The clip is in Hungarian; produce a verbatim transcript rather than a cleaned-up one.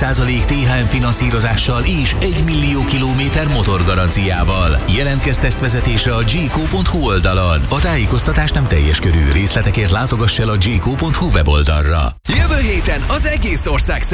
százalék té há em finanszírozással és egy millió kilométer motorgaranciával. Jelentkezz tesztvezetésre a geico pont hu oldalon. A tájékoztatás nem teljes körű. Részletekért látogass el a geico pont hu weboldalra. Jövő héten az egész ország